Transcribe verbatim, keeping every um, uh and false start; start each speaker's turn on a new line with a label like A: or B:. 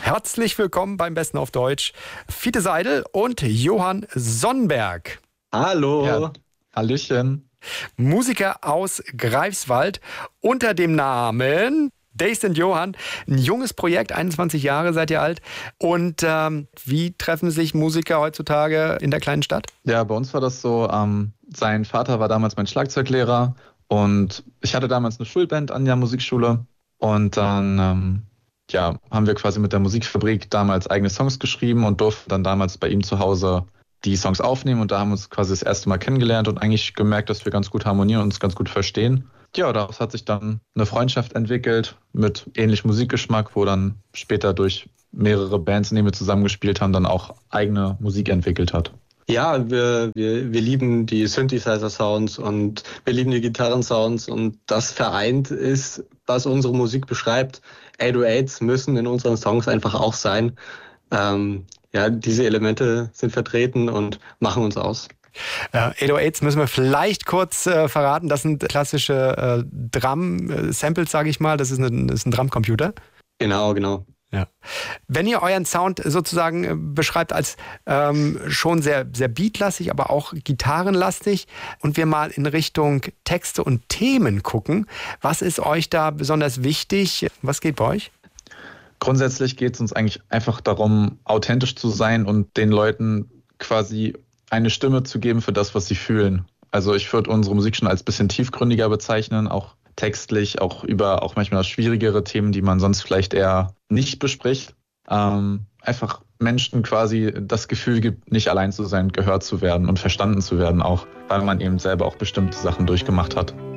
A: Herzlich willkommen beim Besten auf Deutsch. Fiete Seidel und Johann Sonnenberg.
B: Hallo.
C: Ja, Hallöchen.
A: Musiker aus Greifswald unter dem Namen Dazed and Johann. Ein junges Projekt, einundzwanzig Jahre seid ihr alt. Und ähm, wie treffen sich Musiker heutzutage in der kleinen Stadt?
C: Ja, bei uns war das so, ähm, sein Vater war damals mein Schlagzeuglehrer und ich hatte damals eine Schulband an der Musikschule und dann ähm, ja, haben wir quasi mit der Musikfabrik damals eigene Songs geschrieben und durften dann damals bei ihm zu Hause die Songs aufnehmen und da haben wir uns quasi das erste Mal kennengelernt und eigentlich gemerkt, dass wir ganz gut harmonieren und uns ganz gut verstehen. Ja, daraus hat sich dann eine Freundschaft entwickelt mit ähnlichem Musikgeschmack, wo dann später durch mehrere Bands, in denen wir zusammengespielt haben, dann auch eigene Musik entwickelt hat.
B: Ja, wir, wir, wir lieben die Synthesizer-Sounds und wir lieben die Gitarren-Sounds und das vereint ist, was unsere Musik beschreibt. acht null achts müssen in unseren Songs einfach auch sein. Ähm, ja, diese Elemente sind vertreten und machen uns aus.
A: Äh, acht null achts müssen wir vielleicht kurz äh, verraten. Das sind klassische äh, Drum-Samples, sage ich mal. Das ist, eine, das ist ein Drumcomputer.
B: Genau, genau.
A: Ja. Wenn ihr euren Sound sozusagen äh, beschreibt als ähm, schon sehr, sehr beatlastig, aber auch gitarrenlastig und wir mal in Richtung Texte und Themen gucken, was ist euch da besonders wichtig? Was geht bei euch?
C: Grundsätzlich geht es uns eigentlich einfach darum, authentisch zu sein und den Leuten quasi eine Stimme zu geben für das, was sie fühlen. Also ich würde unsere Musik schon als ein bisschen tiefgründiger bezeichnen, auch textlich, auch über auch manchmal schwierigere Themen, die man sonst vielleicht eher nicht bespricht. Ähm, einfach Menschen quasi das Gefühl gibt, nicht allein zu sein, gehört zu werden und verstanden zu werden, auch weil man eben selber auch bestimmte Sachen durchgemacht hat.